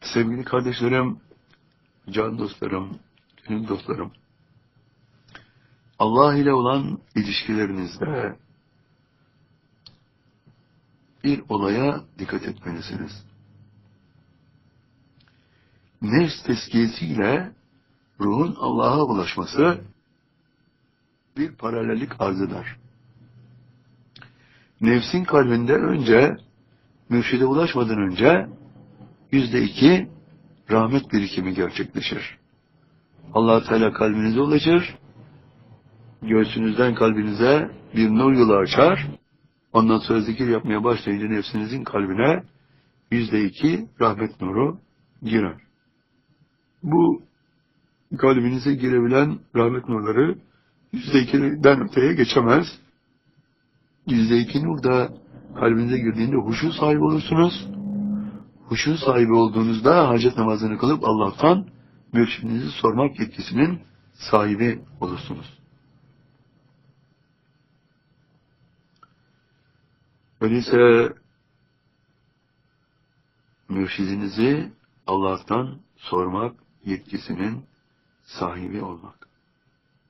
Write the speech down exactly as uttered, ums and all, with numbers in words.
Sevgili kardeşlerim, can dostlarım, gönül dostlarım, Allah ile olan ilişkilerinizde bir olaya dikkat etmelisiniz. Nefs tezkiyesiyle ruhun Allah'a ulaşması bir paralellik arz eder. Nefsin kalbinde önce, mürşide ulaşmadan önce yüzde iki rahmet birikimi gerçekleşir. Allah Teala kalbinize ulaşır, göğsünüzden kalbinize bir nur yolu açar, ondan sonra zikir yapmaya başlayınca nefsinizin kalbine yüzde iki rahmet nuru girer. Bu kalbinize girebilen rahmet nurları yüzde ikiden öteye geçemez. Yüzde iki nur da kalbinize girdiğinde huşu sahibi olursunuz. Huşu sahibi olduğunuzda hacet namazını kılıp Allah'tan mürşidinizi sormak yetkisinin sahibi olursunuz. Öyleyse mürşidinizi Allah'tan sormak yetkisinin sahibi olmak.